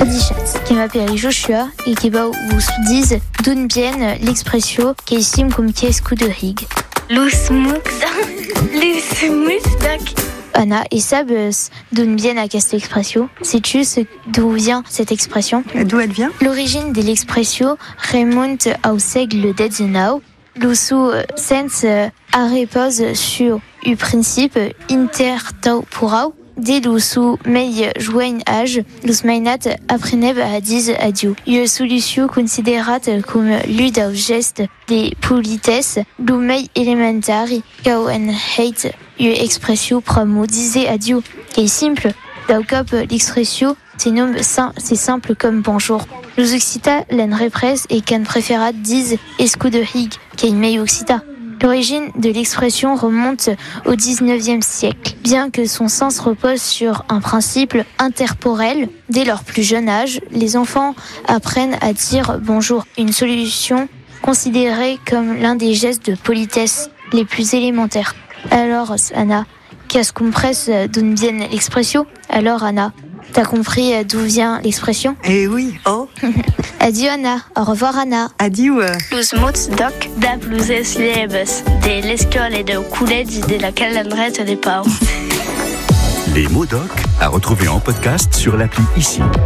Adichat, qui m'appelle Joshua et qui va vous dise d'où vient l'expression qui est comme qu'est-ce de rig. Anna, et savez d'où vient cette expression? Sais-tu d'où vient cette expression? D'où elle vient? L'origine de l'expression remonte au siècle XIX. Le sens repose sur le principe intertemporel. Dès le meilleur joint âge, les mainat apprenaient à dire adieu. Une solution considérée comme l'un geste de politesse, le meilleur élémentaire, quand on hate une expression pour dire adieu, qui est simple. Donc, l'expression, c'est simple comme bonjour. Les Occitans l'en repressent et qu'on préfère dire escu de rig, qui est une meilleure Occitans. L'origine de l'expression remonte au XIXe siècle. Bien que son sens repose sur un principe intemporel, dès leur plus jeune âge, les enfants apprennent à dire bonjour. Une solution considérée comme l'un des gestes de politesse les plus élémentaires. Alors, Anna, qu'est-ce qu'on presse d'où vient l'expression? Alors, Anna, t'as compris d'où vient l'expression? Eh oui, oh. Adieu, Anna. Au revoir, Anna. Adieu. Los mots doc da pluses lieves de l'escole et de collège de la calendrette des parents. Les mots doc à retrouver en podcast sur l'appli Ici.